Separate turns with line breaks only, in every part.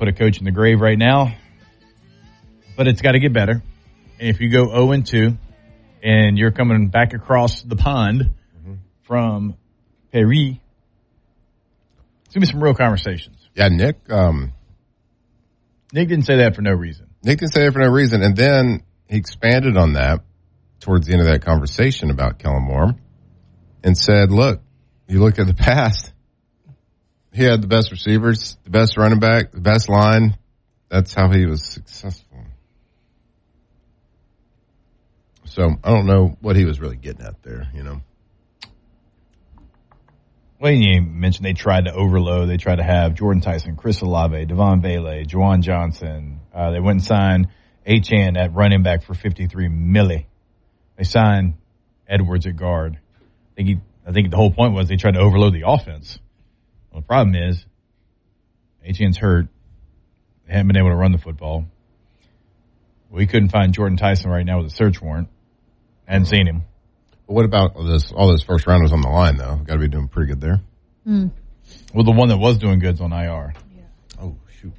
put a coach in the grave right now, but it's got to get better. And if you go 0-2 and you're coming back across the pond from Paris, it's going to be some real conversations.
Yeah, Nick
didn't say that for no reason.
Nick didn't say that for no reason. And then he expanded on that towards the end of that conversation about Kellen Moore and said, look, you look at the past, he had the best receivers, the best running back, the best line. That's how he was successful. So I don't know what he was really getting at there, you know.
Well, you mentioned they tried to overload. They tried to have Jordan Tyson, Chris Olave, Devon Bailey, Juwan Johnson. They went and signed Achane at running back for $53 million. They signed Edwards at guard. I think the whole point was they tried to overload the offense. Well, the problem is Achane's hurt. They haven't been able to run the football. We couldn't find Jordan Tyson right now with a search warrant. I hadn't seen him.
But what about all those first rounders on the line, though? Got to be doing pretty good there.
Well, the one that was doing good is on IR.
Yeah. Oh, shoot.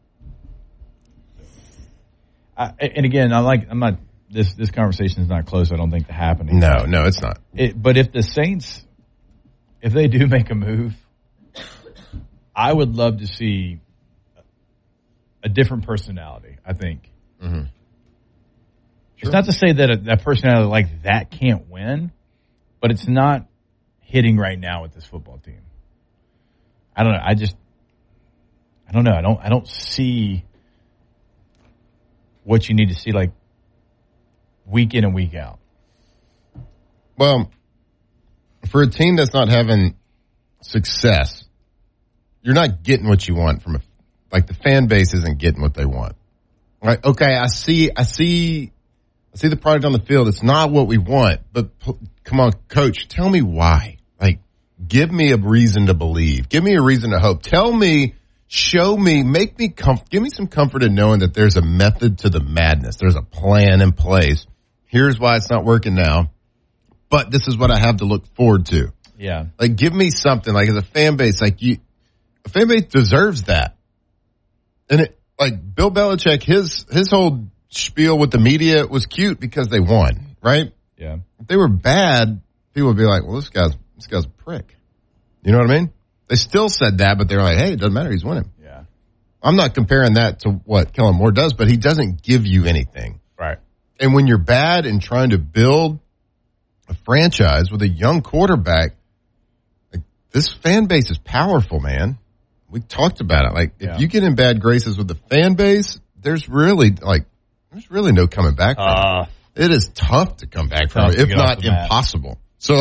And again, I'm not. This conversation is not close. I don't think to happening.
No, it's not.
But if the Saints, if they do make a move, I would love to see a different personality. I think. Mm-hmm. Sure. It's not to say that that personality like that can't win, but it's not hitting right now with this football team. I don't know. I don't know. I don't see what you need to see like week in and week out.
Well, for a team that's not having success, you're not getting what you want from the fan base isn't getting what they want. Right? Okay, I see the product on the field. It's not what we want, but come on, coach, tell me why. Like, give me a reason to believe. Give me a reason to hope. Tell me, show me, make me give me some comfort in knowing that there's a method to the madness. There's a plan in place. Here's why it's not working now, but this is what I have to look forward to.
Yeah.
Like, give me something. Like, as a fan base, a fan base deserves that. And Bill Belichick, his whole spiel with the media was cute because they won, right?
Yeah.
If they were bad, people would be like, well, this guy's a prick. You know what I mean? They still said that, but they were like, hey, it doesn't matter. He's winning.
Yeah.
I'm not comparing that to what Kellen Moore does, but he doesn't give you anything.
Right.
And when you're bad and trying to build a franchise with a young quarterback, this fan base is powerful, man. We talked about it. If you get in bad graces with the fan base, there's really no coming back from it. It is tough to come back from it, if not impossible. So,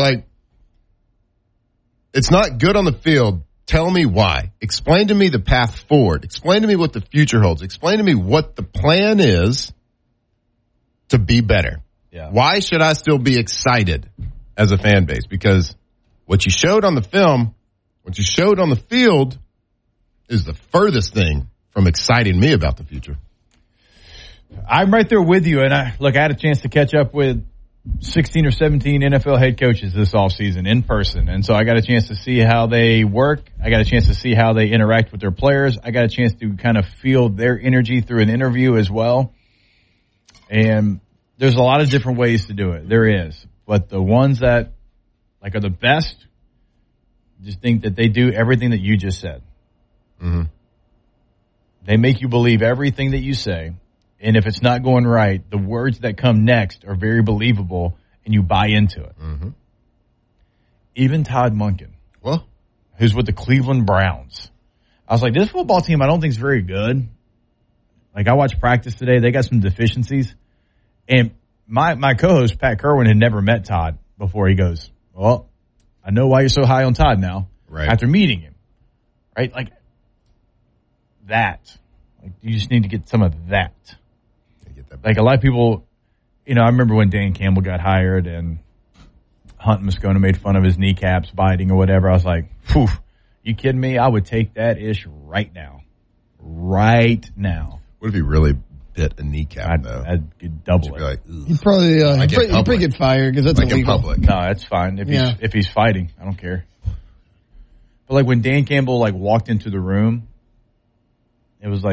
it's not good on the field. Tell me why. Explain to me the path forward. Explain to me what the future holds. Explain to me what the plan is to be better.
Yeah.
Why should I still be excited as a fan base? Because what you showed on the film, what you showed on the field is the furthest thing from exciting me about the future.
I'm right there with you. And I had a chance to catch up with 16 or 17 NFL head coaches this offseason in person. And so I got a chance to see how they work. I got a chance to see how they interact with their players. I got a chance to kind of feel their energy through an interview as well. And there's a lot of different ways to do it. There is. But the ones that are the best, just think that they do everything that you just said. Mm-hmm. They make you believe everything that you say. And if it's not going right, the words that come next are very believable and you buy into it. Mm-hmm. Even Todd Monken, who's with the Cleveland Browns. I was like, this football team I don't think is very good. I watched practice today. They got some deficiencies. And my co-host, Pat Kerwin, had never met Todd before. He goes, well, I know why you're so high on Todd now.
Right.
After meeting him. Right? That. You just need to get some of that. A lot of people, I remember when Dan Campbell got hired and Hunt Moscona made fun of his kneecaps biting or whatever. I was like, phew, you kidding me? I would take that ish right now. Right now.
What if he really bit a kneecap, though?
I'd double it.
He'd probably get fired because that's illegal.
In public.
No, that's fine. If he's fighting, I don't care. But when Dan Campbell walked into the room, it was